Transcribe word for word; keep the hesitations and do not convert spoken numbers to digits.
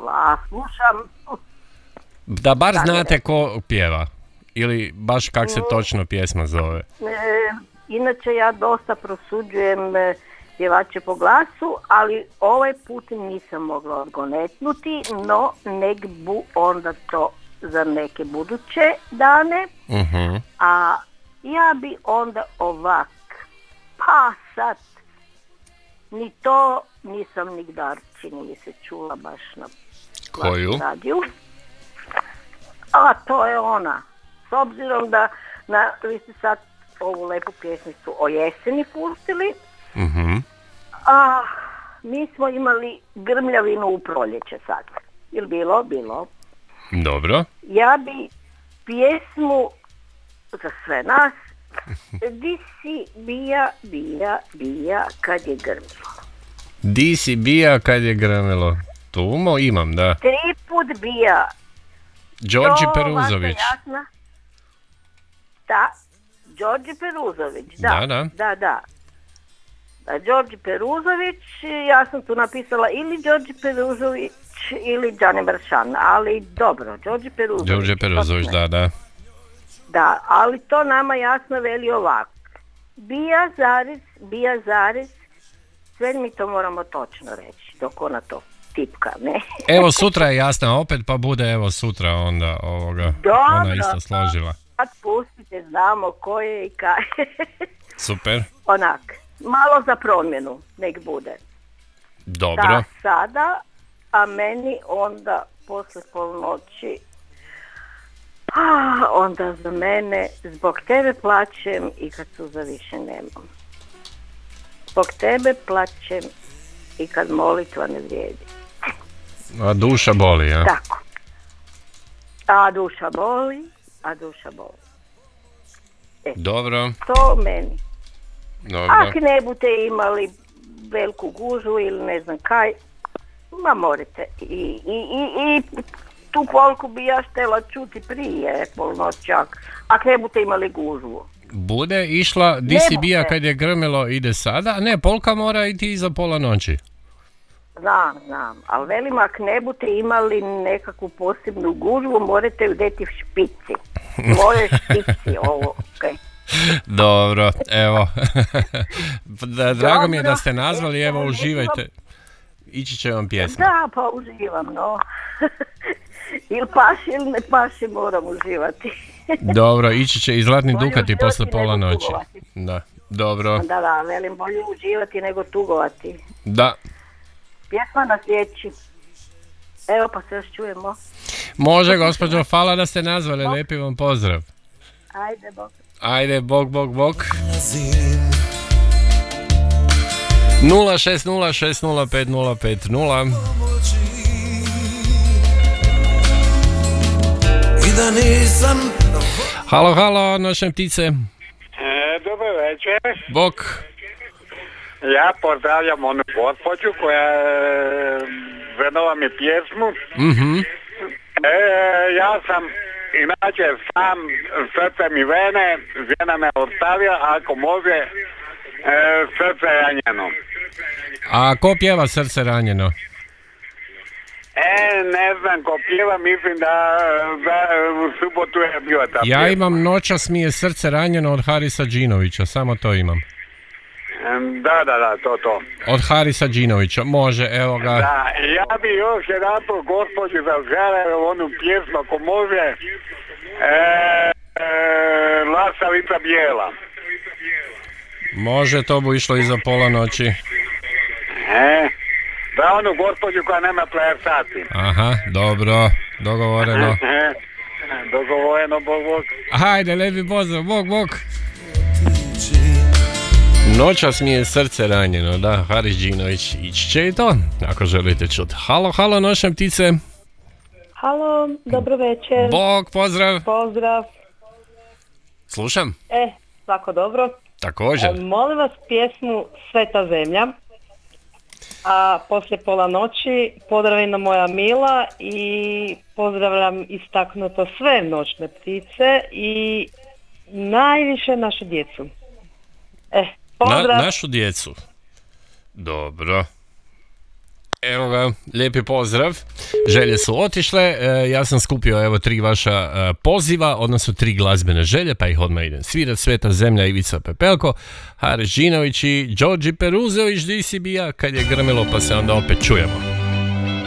čula, a slušam... Da bar znate ko pjeva, ili baš kak se točno pjesma zove. E, inače ja dosta prosuđujem pjevače po glasu, ali ovaj put nisam mogla odgonetnuti, no nek bu onda to za neke buduće dane. Uh-huh. A ja bi onda ovak, pa sad, ni to nisam nigdar, čini mi se, čula baš na Koju? radiju. A to je ona, s obzirom da na, vi ste sad ovu lepu pjesmicu o jeseni pustili, Uh-huh. a mi smo imali grmljavinu u proljeće sad. Jel bilo? Bilo. Dobro. Ja bi pjesmu za sve nas, di si bija, bija, bija kad je grmilo. Di si bija kad je grmilo? Tumo imam, da. Tri put bija. Đorđe To Peruzović. vaša jasna? Da, Đorđe Peruzović, da. Da, da. Da, da. Da, Đorđe Peruzović, ja sam tu napisala ili Đorđe Peruzović ili Đane Bršan, ali dobro, Đorđe Peruzović. Đorđe Peruzović, da, da. Da, ali to nama jasno veli ovako. Bija zarez, bija zarez, sve mi to moramo točno reći, dok ona to tipka, ne? Evo sutra je jasna opet, pa bude evo sutra onda ovoga. Dobro, ona isto složila. Sad pustite, znamo ko je i kaj. Super. Onak, malo za promjenu, nek bude. Dobro. Da, sada, a meni onda posle polnoći, ah, onda za mene, zbog tebe plaćem i kad suza više nemam. Zbog tebe plaćem i kad molitva ne vrijedi. A duša boli, ja? Tako. A duša boli, a duša boli. E, Dobro. to meni. Dobro. Ak ne budete imali veliku gužu ili ne znam kaj, ma morate. I, i, i, i tu polku bi ja štela čuti prije polnoćak, ak ne budete imali gužu. Bude išla, di si bija kad je grmilo, ide sada? Ne, polka mora iti iza pola noći. Znam, znam, ali velim, ak ne budete imali nekakvu posebnu gužvu, morate udeti v špici. Moje špici, ovo, okej. Okay. Dobro, evo. da, drago mi je da ste nazvali, evo uživajte. Ići će vam pjesma. Da, pa uživam, no. Ili paši ili ne paši, moram uživati. Dobro, ići će i Zlatni bolje Dukati posle pola noći. Tugovati. Da, dobro. Da, da, velim, bolje uživati nego tugovati. Da. Pjesma na slijedeći. Evo, pa se još čujemo. Može, gospođo, hvala da ste nazvali, lijepi vam pozdrav. Ajde, bok. Ajde, bok, bok, bok. nula šest nula šest nula pet nula pet nula. Halo, halo, noćne ptice. E, dobar večer. Bok. Ja pozdravljam onu gospođu koja venova mi pjesmu. Mhm. E, ja sam inače sam, srce mi vene, žena me ostavlja, ako može, e, srce ranjeno. A ko pjeva Srce ranjeno? E, ne znam ko pjeva, mislim da, da u subotu je bio ta pjesma. Ja imam Noćas mi je srce ranjeno od Harisa Đinovića, samo to imam. Da, da, da, to, to. Od Harisa Đinovića, može, evo ga. Da, ja bi još jedan po gospođu zaželeo onu pjesmu, ako može, e, e, Lasavica bijela. Može, to bu išlo iza pola noći. E, da onu gospođu koja nema player sati. Aha, dobro, dogovoreno. Dogovoreno, bog, bog. Hajde, lepi pozdrav, bog, bog. Noćas mi je srce ranjeno, da, Haris Đinović, ići će i to, ako želite čuti. Halo, halo, noćne ptice. Halo, dobro večer. Bog, pozdrav. Pozdrav. Slušam. E, svako dobro. Također. E, molim vas pjesmu Sveta zemlja. A poslije pola noći pozdravljena moja Mila i pozdravljam istaknuto sve noćne ptice i najviše našu djecu. E, pozdrav. Na, našu djecu. Dobro. Evo ga, lijepi pozdrav. Želje su otišle, e, ja sam skupio evo tri vaša e, poziva, odnosno tri glazbene želje, pa ih odmah idem svirat. Sveta zemlja, Ivica Pepelko, Haris Žinović i Đorđe Peruzović, di si bija kad je grmilo, pa se onda opet čujemo.